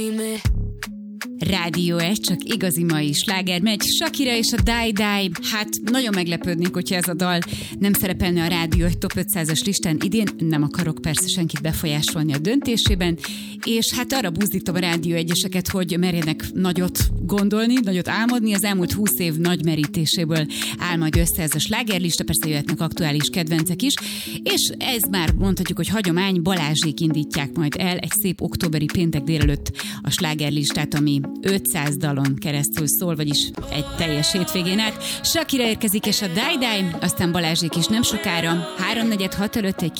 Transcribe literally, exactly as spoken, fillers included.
Rádió egy, csak igazi mai sláger megy. Shakira és a Die Die. Hát nagyon meglepődnék, hogyha ez a dal nem szerepelne a Rádió egy top ötszázas listán idén. Nem akarok persze senkit befolyásolni a döntésében. És hát arra buzdítom a Rádió egyeseket, hogy merjenek nagyot gondolni, nagyot álmodni. Az elmúlt húsz év nagy merítéséből áll majd össze ez a slágerlista, persze jöhetnek aktuális kedvencek is. És ez már mondhatjuk, hogy hagyomány, Balázsék indítják majd el egy szép októberi péntek délelőtt a slágerlistát, ami ötszáz dalon keresztül szól, vagyis egy teljes hétvégén át. Shakira érkezik és a Die Die, aztán Balázsék is nem sokára. háromnegyed hat előtt egy